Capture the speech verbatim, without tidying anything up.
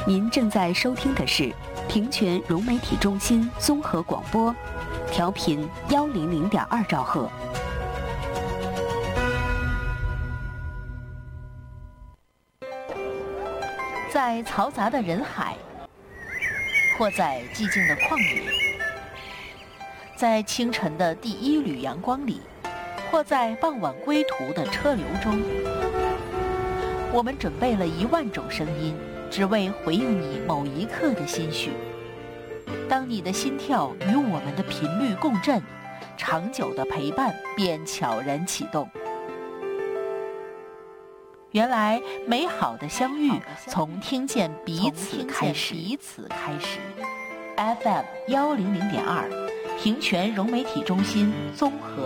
您正在收听的是平泉融媒体中心综合广播，调频幺零零点二兆赫。在嘈杂的人海，或在寂静的旷野，在清晨的第一缕阳光里，或在傍晚归途的车流中，我们准备了一万种声音，只为回应你某一刻的心绪。当你的心跳与我们的频率共振，长久的陪伴便悄然启动。原来美好的相遇从听见彼此开始。彼此开始。F M 幺零零点二，平泉融媒体中心综合